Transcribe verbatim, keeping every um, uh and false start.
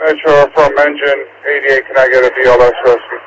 Metro from engine eighty-eight, can I get a B L S rescue?